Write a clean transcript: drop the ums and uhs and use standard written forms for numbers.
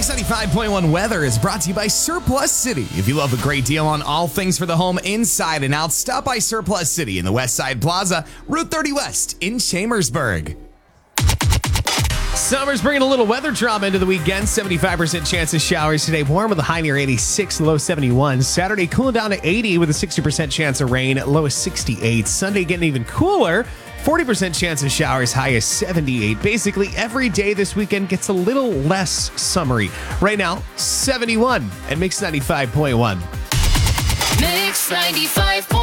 Mix 95.1 weather is brought to you by Surplus City. If you love a great deal on all things for the home inside and out, stop by Surplus City in the West Side Plaza, Route 30 West in Chambersburg. Summer's bringing a little weather drama into the weekend. 75% chance of showers today. Warm with a high near 86, low 71. Saturday cooling down to 80 with a 60% chance of rain, low of 68. Sunday getting even cooler. 40% chance of showers, high as 78. Basically, every day this weekend gets a little less summery. Right now, 71 at Mix 95.1. Mix 95.1.